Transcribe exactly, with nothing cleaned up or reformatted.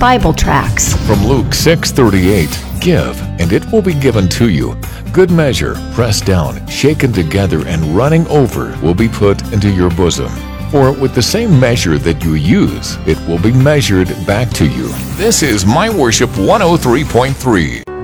Bible tracts. From Luke six thirty-eight, give, and it will be given to you. Good measure, pressed down, shaken together, and running over will be put into your bosom. For with the same measure that you use, it will be measured back to you. This is My Worship one oh three point three.